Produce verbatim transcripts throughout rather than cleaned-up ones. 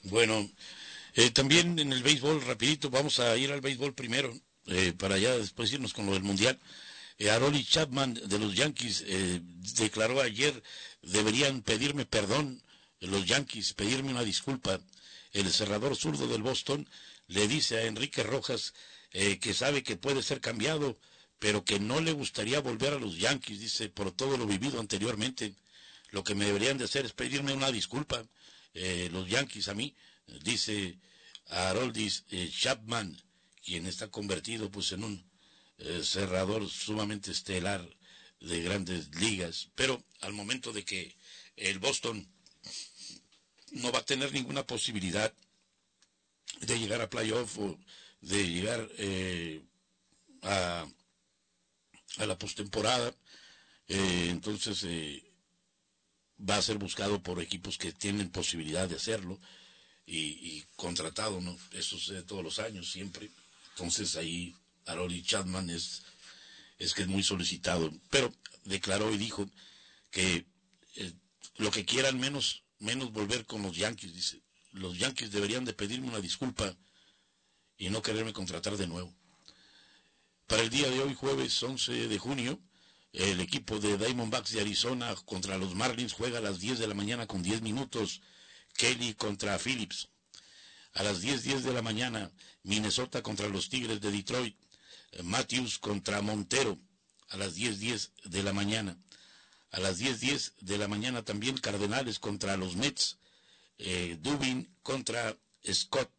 Bueno, eh, también en el béisbol, rapidito, vamos a ir al béisbol primero, eh, para ya después irnos con lo del Mundial. Eh, Aroldis Chapman de los Yankees eh, declaró ayer, deberían pedirme perdón, eh, los Yankees, pedirme una disculpa. El cerrador zurdo del Boston le dice a Enrique Rojas eh, que sabe que puede ser cambiado, pero que no le gustaría volver a los Yankees, dice, por todo lo vivido anteriormente. Lo que me deberían de hacer es pedirme una disculpa, eh, los Yankees a mí, dice Aroldis eh, Chapman, quien está convertido pues en un eh, cerrador sumamente estelar de grandes ligas, pero al momento de que el Boston no va a tener ninguna posibilidad de llegar a playoff o de llegar eh, a, a la postemporada, eh, entonces eh, va a ser buscado por equipos que tienen posibilidad de hacerlo y, y contratado, ¿no? Eso sucede todos los años, siempre. Entonces ahí Aroldis Chapman es, es que es muy solicitado, pero declaró y dijo que eh, lo que quieran menos, menos volver con los Yankees, dice. Los Yankees deberían de pedirme una disculpa y no quererme contratar de nuevo. Para el día de hoy, jueves once de junio, el equipo de Diamondbacks de Arizona contra los Marlins juega a las diez de la mañana con diez minutos. Kelly contra Phillips. A las diez diez de la mañana, Minnesota contra los Tigres de Detroit. Matthews contra Montero. A las diez diez de la mañana. A las diez diez de la mañana también Cardenales contra los Mets. Eh, Dubin contra Scott.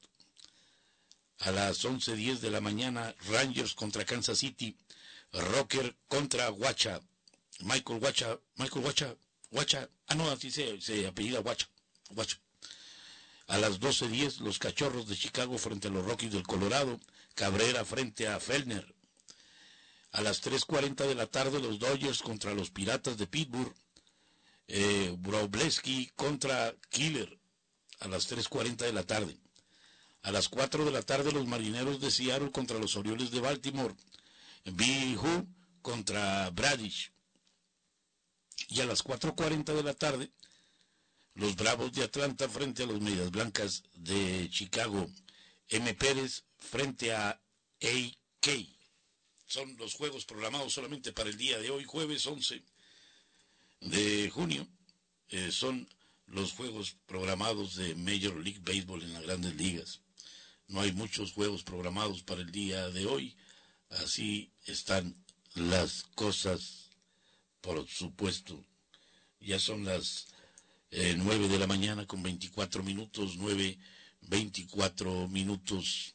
A las once diez de la mañana, Rangers contra Kansas City. Rocker contra Wacha. Michael Wacha, Michael Wacha, Wacha, ah no, así se, se apellida Wacha, Wacha. A las doce diez, los Cachorros de Chicago frente a los Rockies del Colorado. Cabrera frente a Fellner. A las tres cuarenta de la tarde, los Dodgers contra los Piratas de Pittsburgh. Eh, Wroblewski contra Killer. A las tres cuarenta de la tarde. A las cuatro de la tarde, los Marineros de Seattle contra los Orioles de Baltimore. B. Hu contra Bradish. Y a las cuatro cuarenta de la tarde, los Bravos de Atlanta frente a los Medias Blancas de Chicago. M. Pérez frente a A K. Son los juegos programados solamente para el día de hoy, jueves once de junio. Eh, son los juegos programados de Major League Baseball en las grandes ligas. No hay muchos juegos programados para el día de hoy. Así están las cosas, por supuesto. Ya son las eh, nueve de la mañana con veinticuatro minutos, nueve, veinticuatro minutos.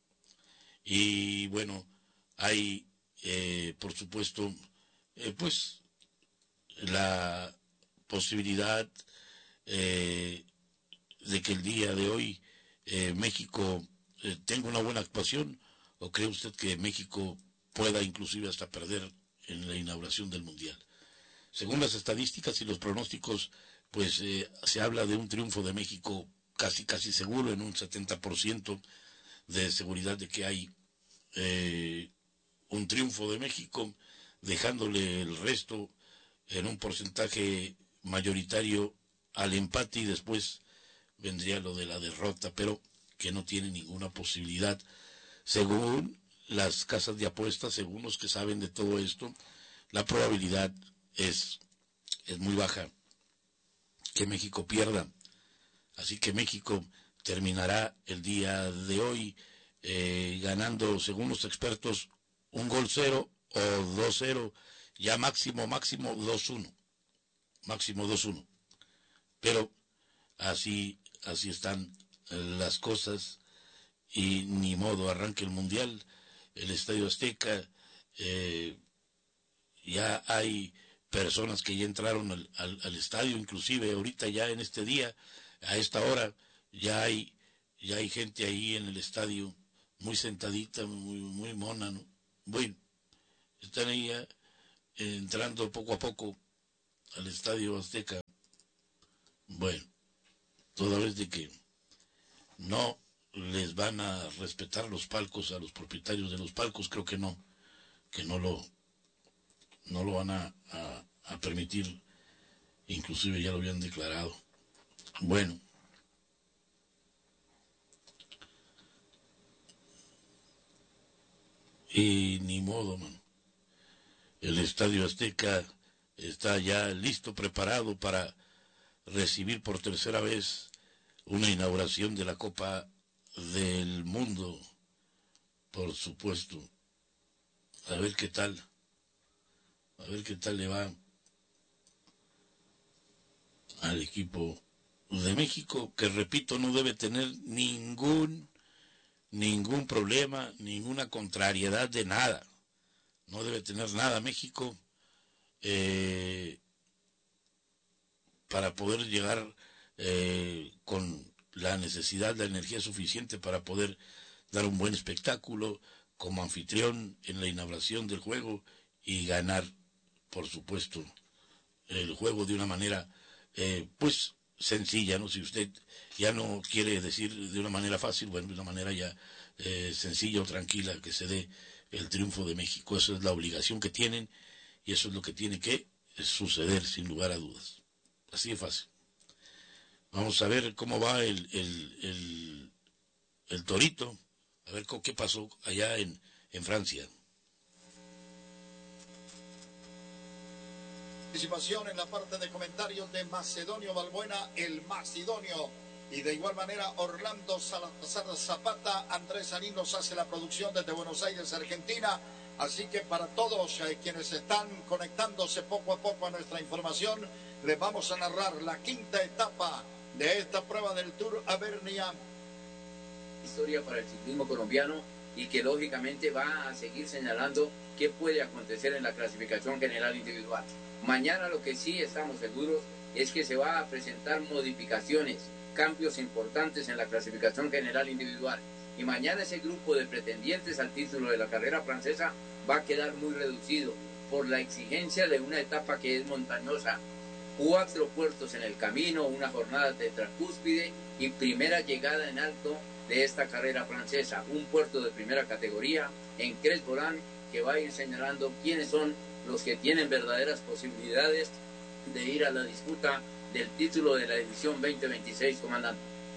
Y bueno, hay, eh, por supuesto, eh, pues, la posibilidad eh, de que el día de hoy eh, México eh, tenga una buena actuación, o cree usted que México pueda inclusive hasta perder en la inauguración del Mundial. Según las estadísticas y los pronósticos, pues eh, se habla de un triunfo de México casi casi seguro, en un setenta por ciento de seguridad de que hay eh, un triunfo de México, dejándole el resto en un porcentaje mayoritario al empate, y después vendría lo de la derrota, pero que no tiene ninguna posibilidad. Según las casas de apuestas, según los que saben de todo esto, la probabilidad es, es muy baja que México pierda. Así que México terminará el día de hoy eh, ganando, según los expertos, un gol cero o dos cero, ya máximo, máximo dos uno. Máximo dos uno. Pero así, así están las cosas y ni modo, arranque el Mundial, el Estadio Azteca, eh, ya hay personas que ya entraron al, al, al estadio, inclusive ahorita ya en este día, a esta hora, ya hay, ya hay gente ahí en el estadio, muy sentadita, muy, muy mona, ¿no? Bueno, están ahí ya, eh, entrando poco a poco al Estadio Azteca. Bueno, toda vez de que no les van a respetar los palcos a los propietarios de los palcos, creo que no, que no lo, no lo van a, a, a permitir, inclusive ya lo habían declarado. Bueno, modo, man. El Estadio Azteca está ya listo, preparado para recibir por tercera vez una inauguración de la Copa del Mundo, por supuesto. A ver qué tal, a ver qué tal le va al equipo de México, que repito, no debe tener ningún, ningún problema, ninguna contrariedad de nada. No debe tener nada México eh, para poder llegar eh, con la necesidad, la energía suficiente para poder dar un buen espectáculo como anfitrión en la inauguración del juego y ganar, por supuesto, el juego de una manera, eh, pues, sencilla, ¿no? Si usted ya no quiere decir de una manera fácil, bueno, de una manera ya eh, sencilla o tranquila, que se dé el triunfo de México. Esa es la obligación que tienen y eso es lo que tiene que suceder, sin lugar a dudas. Así de fácil. Vamos a ver cómo va el, el, el, el Torito, a ver qué pasó allá en, en Francia. Participación en la parte de comentarios de Macedonio Balbuena, el Macedonio, y de igual manera Orlando Salazar Zapata. Andrés Sanín nos hace la producción desde Buenos Aires, Argentina. Así que para todos eh, quienes están conectándose poco a poco a nuestra información, les vamos a narrar la quinta etapa de esta prueba del Tour Avernia. Historia para el ciclismo colombiano y que lógicamente va a seguir señalando qué puede acontecer en la clasificación general individual. Mañana lo que sí estamos seguros es que se va a presentar modificaciones, cambios importantes en la clasificación general individual. Y mañana ese grupo de pretendientes al título de la carrera francesa va a quedar muy reducido por la exigencia de una etapa que es montañosa. Cuatro puertos en el camino, una jornada tetracúspide y primera llegada en alto de esta carrera francesa. Un puerto de primera categoría en Cres-Volán que va a ir señalando quiénes son los que tienen verdaderas posibilidades de ir a la disputa del título de la edición veinte veintiséis, comandante.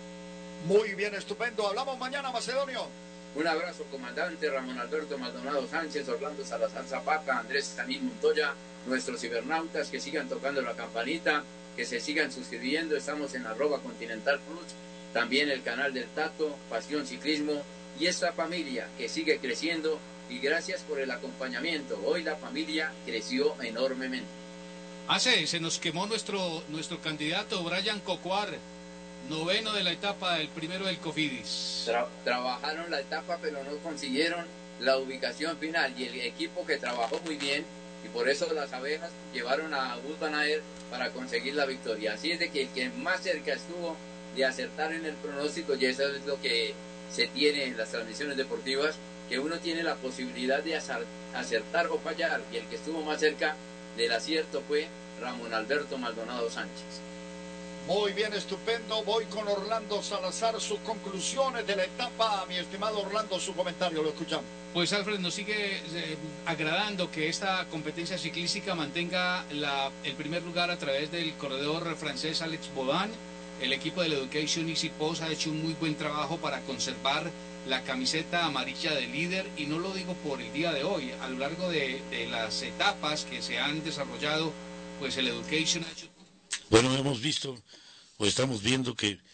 Muy bien, estupendo. Hablamos mañana, Macedonio. Un abrazo, comandante Ramón Alberto Maldonado Sánchez, Orlando Salazar Zapata, Andrés Sanín Montoya, nuestros cibernautas que sigan tocando la campanita, que se sigan suscribiendo. Estamos en arroba Continental Plus, también el canal del Tato, Pasión Ciclismo, y esta familia que sigue creciendo. Y gracias por el acompañamiento. Hoy la familia creció enormemente. Hace, se nos quemó nuestro, nuestro candidato Brian Cocoar, noveno de la etapa, el primero del Cofidis. Tra trabajaron la etapa pero no consiguieron la ubicación final y el equipo que trabajó muy bien y por eso las abejas llevaron a Wout van Aert para conseguir la victoria. Así es de que el que más cerca estuvo de acertar en el pronóstico, y eso es lo que se tiene en las transmisiones deportivas, que uno tiene la posibilidad de acertar o fallar, y el que estuvo más cerca del acierto fue Ramón Alberto Maldonado Sánchez. Muy bien, estupendo. Voy con Orlando Salazar, sus conclusiones de la etapa. Mi estimado Orlando, su comentario, lo escuchamos. Pues Alfred, nos sigue eh, agradando que esta competencia ciclística mantenga la, el primer lugar a través del corredor francés Alex Baudin. El equipo del Education Easy Post ha hecho un muy buen trabajo para conservar la camiseta amarilla de líder, y no lo digo por el día de hoy, a lo largo de, de las etapas que se han desarrollado, pues el Education ha hecho... Bueno, hemos visto, o estamos viendo que eh,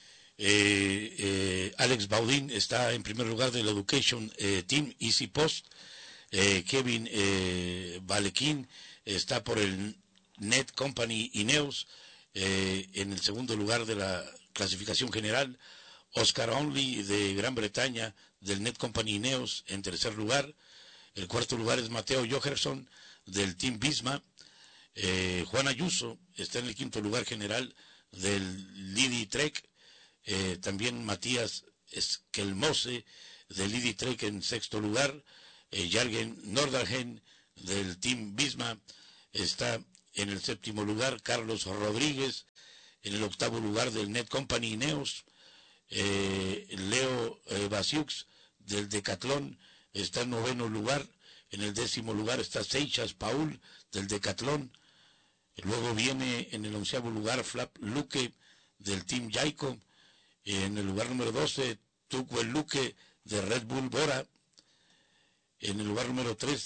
eh, Alex Baudin está en primer lugar del Education eh, Team Easy Post, eh, Kevin eh, Balekin está por el Net Company Ineos eh, en el segundo lugar de la clasificación general, Oscar Only de Gran Bretaña del Net Company Ineos en tercer lugar, el cuarto lugar es Mateo Johansson del Team Visma, eh, Juan Ayuso está en el quinto lugar general del Lidi Trek, eh, también Matías Skelmose del Lidi Trek en sexto lugar, eh, Jürgen Nordhagen del Team Visma está en el séptimo lugar, Carlos Rodríguez en el octavo lugar del Net Company Ineos, eh, Leo eh, Basiux del Decathlon está en noveno lugar, en el décimo lugar está Seixas Paul del Decathlon, luego viene en el onceavo lugar Flap Luque del Team Jayco, en el lugar número doce Tucuel Luque de Red Bull Bora, en el lugar número trece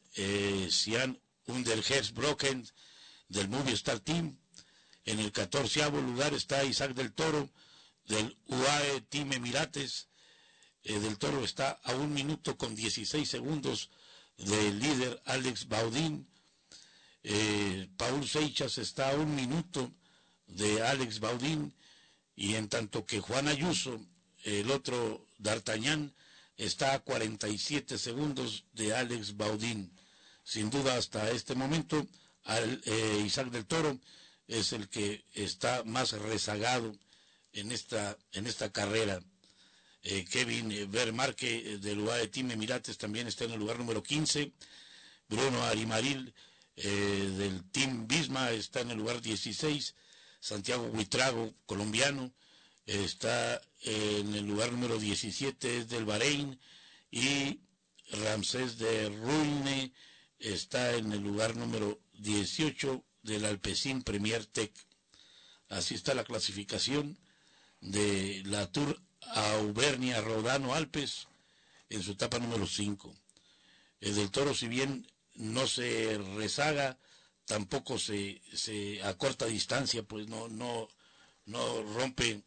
eh, Sian Underhersbrocken del Movistar Team. En el catorceavo lugar está Isaac del Toro del U A E Team Emirates. Eh, del Toro está a un minuto con dieciséis segundos del líder Alex Baudin. Eh, Paul Seixas está a un minuto de Alex Baudin, y en tanto que Juan Ayuso, el otro D'Artagnan, está a cuarenta y siete segundos de Alex Baudin. Sin duda, hasta este momento, al, eh, Isaac del Toro es el que está más rezagado en esta, en esta carrera. Eh, Kevin Vermarque del U A E Team Emirates también está en el lugar número quince. Bruno Arimaril eh, del Team Bisma está en el lugar dieciséis. Santiago Buitrago, colombiano, eh, está en el lugar número diecisiete, es del Bahrein. Y Ramsés de Ruine está en el lugar número dieciocho del Alpecin Premier Tech. Así está la clasificación de la Tour Auvernia Rodano Alpes en su etapa número cinco. El del Toro, si bien no se rezaga, tampoco se, se a corta distancia, pues no, no, no rompe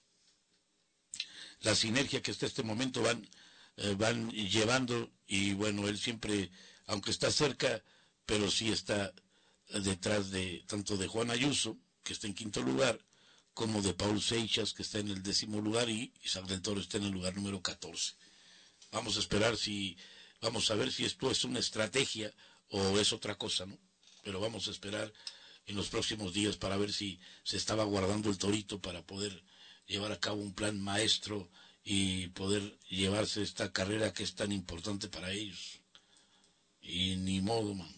la sinergia que hasta este momento van, eh, van llevando, y bueno, él siempre, aunque está cerca, pero sí está detrás de tanto de Juan Ayuso, que está en quinto lugar, como de Paul Seixas, que está en el décimo lugar, y Isaac del Toro está en el lugar número catorce. Vamos a esperar si, vamos a ver si esto es una estrategia o es otra cosa, ¿no? Pero vamos a esperar en los próximos días para ver si se estaba guardando el torito para poder llevar a cabo un plan maestro y poder llevarse esta carrera que es tan importante para ellos. Y ni modo, man.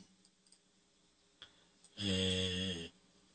Eh...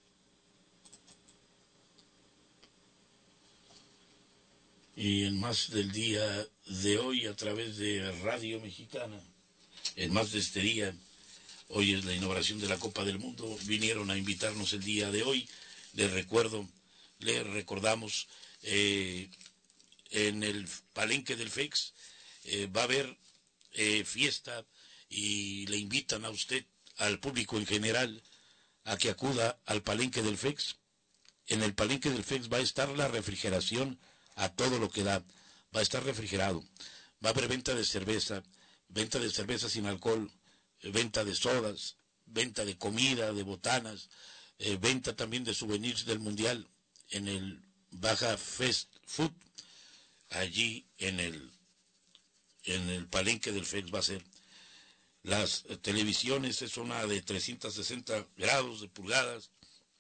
Y en más del día de hoy, a través de Radio Mexicana, en más de este día, hoy es la inauguración de la Copa del Mundo, vinieron a invitarnos el día de hoy. Les recuerdo, les recordamos, eh, en el palenque del F E X eh, va a haber eh, fiesta, y le invitan a usted, al público en general, a que acuda al palenque del F E X. En el palenque del F E X va a estar la refrigeración a todo lo que da, va a estar refrigerado, va a haber venta de cerveza, venta de cerveza sin alcohol, eh, venta de sodas, venta de comida, de botanas, eh, venta también de souvenirs del Mundial en el Baja Fest Food, allí en el, en el palenque del F E X va a ser. Las eh, televisiones es una de trescientos sesenta grados de pulgadas,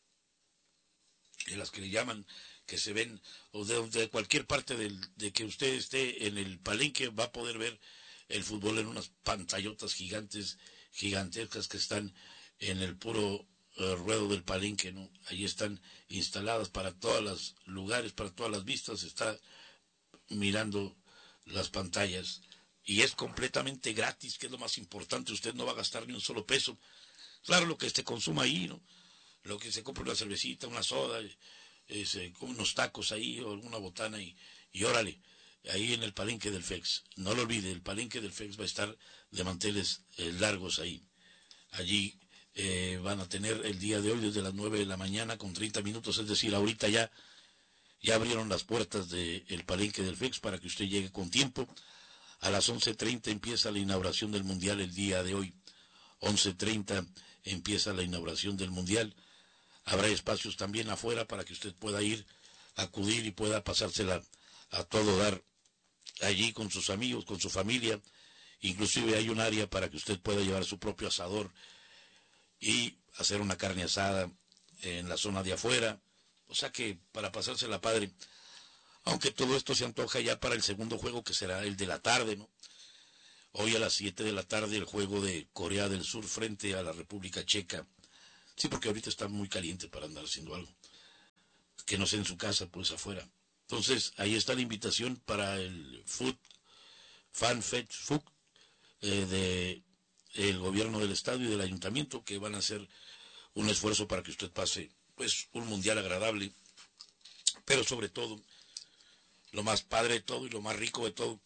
de las que le llaman, que se ven, o de, de cualquier parte del, de que usted esté en el palenque, va a poder ver el fútbol en unas pantallotas gigantes, gigantescas, que están en el puro uh, ruedo del palenque, ¿no? Ahí están instaladas para todos los lugares, para todas las vistas, está mirando las pantallas, y es completamente gratis, que es lo más importante. Usted no va a gastar ni un solo peso. Claro, lo que se consuma ahí, ¿no? Lo que se compra, una cervecita, una soda, eh, se come unos tacos ahí, o alguna botana, y, y órale, ahí en el palenque del F E X. No lo olvide, el palenque del F E X va a estar de manteles eh, largos ahí. Allí eh, van a tener el día de hoy desde las nueve de la mañana con treinta minutos, es decir, ahorita ya, ya abrieron las puertas del palenque del F E X para que usted llegue con tiempo. A las once treinta empieza la inauguración del Mundial el día de hoy. once treinta empieza la inauguración del Mundial. Habrá espacios también afuera para que usted pueda ir, acudir y pueda pasársela a todo dar allí con sus amigos, con su familia. Inclusive hay un área para que usted pueda llevar su propio asador y hacer una carne asada en la zona de afuera. O sea que para pasársela padre. Aunque todo esto se antoja ya para el segundo juego, que será el de la tarde, ¿no? Hoy a las siete de la tarde el juego de Corea del Sur frente a la República Checa. Sí, porque ahorita está muy caliente para andar haciendo algo. Que no sea en su casa, pues afuera. Entonces, ahí está la invitación para el Food, Fan Fest Food, eh, de el gobierno del estado y del ayuntamiento, que van a hacer un esfuerzo para que usted pase, pues, un mundial agradable. Pero sobre todo, lo más padre de todo y lo más rico de todo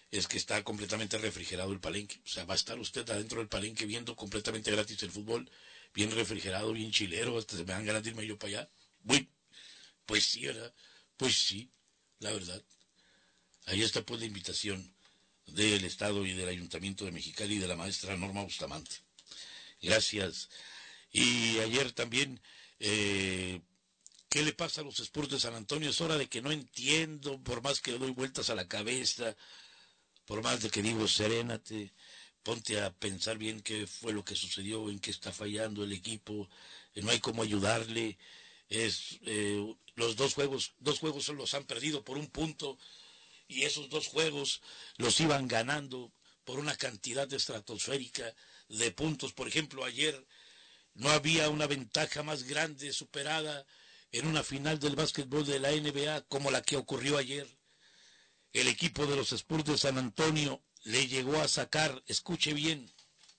es que está completamente refrigerado el palenque. O sea, va a estar usted adentro del palenque viendo completamente gratis el fútbol, bien refrigerado, bien chilero, hasta se me dan ganas de irme yo para allá. Bueno, pues sí, ¿verdad? Pues sí, la verdad. Ahí está pues la invitación del Estado y del Ayuntamiento de Mexicali y de la maestra Norma Bustamante. Gracias. Y ayer también, eh, ¿qué le pasa a los Spurs de San Antonio? Es hora de que no entiendo, por más que le doy vueltas a la cabeza, por más de que digo, serénate, ponte a pensar bien qué fue lo que sucedió, en qué está fallando el equipo, eh, no hay cómo ayudarle. Es eh, los dos juegos, dos juegos solo los han perdido por un punto, y esos dos juegos los iban ganando por una cantidad estratosférica de puntos. Por ejemplo, ayer no había una ventaja más grande superada en una final del básquetbol de la N B A como la que ocurrió ayer. El equipo de los Spurs de San Antonio le llegó a sacar, escuche bien,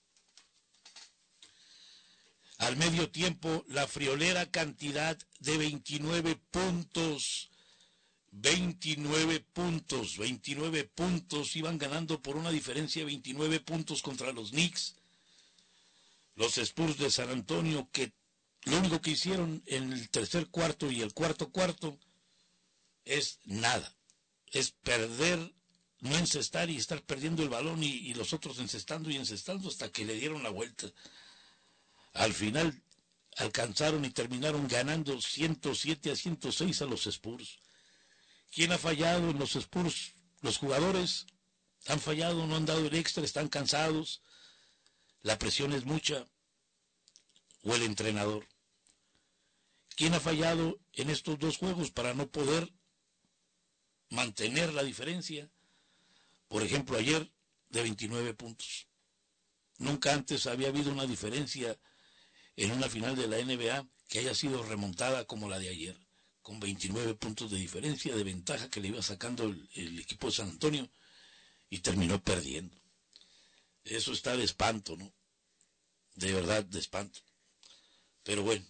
al medio tiempo la friolera cantidad de veintinueve puntos. veintinueve puntos, veintinueve puntos, iban ganando por una diferencia de veintinueve puntos contra los Knicks. Los Spurs de San Antonio, que lo único que hicieron en el tercer cuarto y el cuarto cuarto es nada. Es perder, no encestar y estar perdiendo el balón y, y los otros encestando y encestando hasta que le dieron la vuelta. Al final alcanzaron y terminaron ganando ciento siete a ciento seis a los Spurs. ¿Quién ha fallado en los Spurs? Los jugadores han fallado, no han dado el extra, están cansados, la presión es mucha, o el entrenador. ¿Quién ha fallado en estos dos juegos para no poder mantener la diferencia? Por ejemplo, ayer de veintinueve puntos. Nunca antes había habido una diferencia en una final de la N B A que haya sido remontada como la de ayer, con veintinueve puntos de diferencia, de ventaja que le iba sacando el, el equipo de San Antonio, y terminó perdiendo. Eso está de espanto, ¿no? De verdad, de espanto. Pero bueno.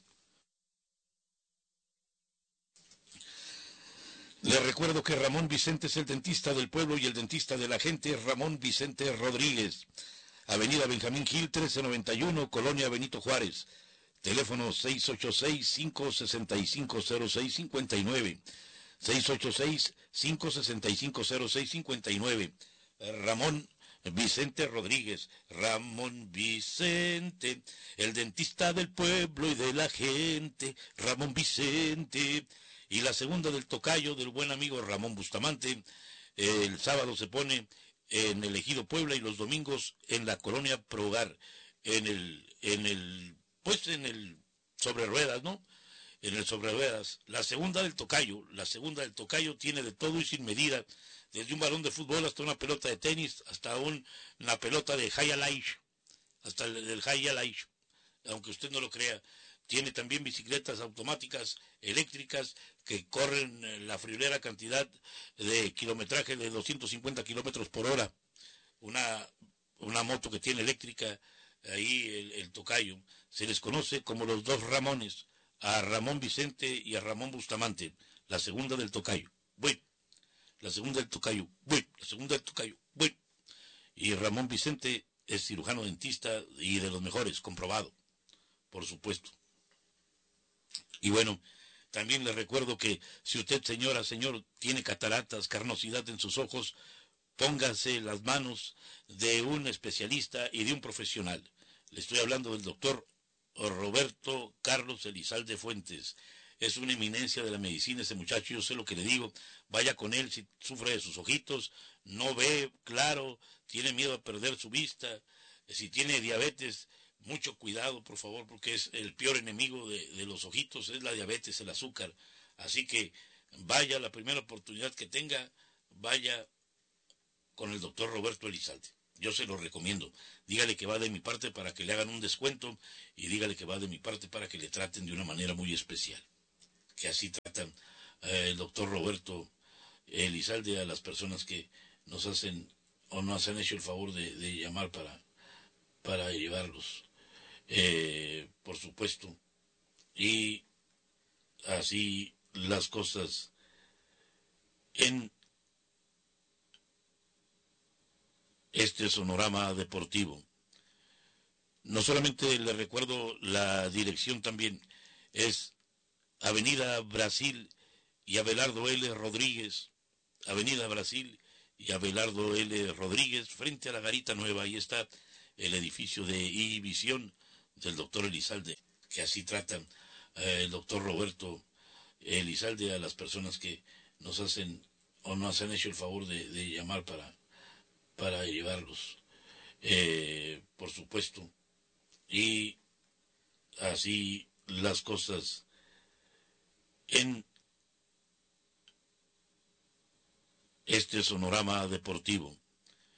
Le recuerdo que Ramón Vicente es el dentista del pueblo y el dentista de la gente, Ramón Vicente Rodríguez. Avenida Benjamín Gil, trece noventa y uno, Colonia Benito Juárez. Teléfono seis ocho seis, cinco seis cinco, cero seis cinco nueve. seis ocho seis, cinco seis cinco, cero seis cinco nueve. Ramón Vicente Rodríguez. Ramón Vicente, el dentista del pueblo y de la gente. Ramón Vicente. Y la segunda del tocayo del buen amigo Ramón Bustamante. El sábado se pone en el Ejido Puebla y los domingos en la Colonia Progar, en el, en el, pues en el sobre ruedas, ¿no? En el sobre ruedas. La segunda del tocayo, la segunda del tocayo tiene de todo y sin medida, desde un balón de fútbol hasta una pelota de tenis, hasta un, una pelota de high alive, hasta el del high alive, aunque usted no lo crea. Tiene también bicicletas automáticas, eléctricas, que corren la friolera cantidad de kilometraje de doscientos cincuenta kilómetros por hora. Una, una moto que tiene eléctrica, ahí el, el tocayo. Se les conoce como los dos Ramones, a Ramón Vicente y a Ramón Bustamante. La segunda del tocayo. Bueno, la segunda del tocayo. Bueno, la segunda del tocayo. Bueno. Y Ramón Vicente es cirujano dentista y de los mejores, comprobado, por supuesto. Y bueno, también le recuerdo que si usted, señora, señor, tiene cataratas, carnosidad en sus ojos, póngase las manos de un especialista y de un profesional. Le estoy hablando del doctor Roberto Carlos Elizalde Fuentes. Es una eminencia de la medicina ese muchacho, yo sé lo que le digo. Vaya con él si sufre de sus ojitos, no ve claro, tiene miedo a perder su vista, si tiene diabetes, mucho cuidado, por favor, porque es el peor enemigo de, de los ojitos, es la diabetes, el azúcar. Así que vaya la primera oportunidad que tenga, vaya con el doctor Roberto Elizalde. Yo se lo recomiendo. Dígale que va de mi parte para que le hagan un descuento y dígale que va de mi parte para que le traten de una manera muy especial. Que así tratan eh, el doctor Roberto Elizalde a las personas que nos hacen o nos han hecho el favor de, de llamar para, para llevarlos. Eh, por supuesto, y así las cosas en este Sonorama Deportivo. No solamente le recuerdo la dirección también, es Avenida Brasil y Abelardo L. Rodríguez, Avenida Brasil y Abelardo L. Rodríguez, frente a la Garita Nueva. Ahí está el edificio de Ivisión del doctor Elizalde, que así tratan eh, el doctor Roberto Elizalde a las personas que nos hacen o nos han hecho el favor de, de llamar para, para llevarlos, eh, por supuesto. Y así las cosas en este Sonorama Deportivo.